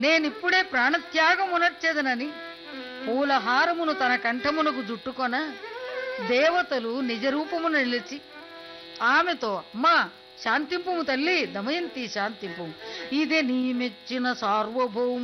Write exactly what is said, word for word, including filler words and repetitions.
నేనిప్పుడే ప్రాణత్యాగమునర్చెదనని పూలహారమును తన కంఠమునకు జుట్టుకొన దేవతలు నిజరూపమున నిలిచి ఆమెతో, అమ్మా శాంతింపుము తల్లి, దమయంతి శాంతింపుము, ఇదే నీ మెచ్చిన సార్వభౌమ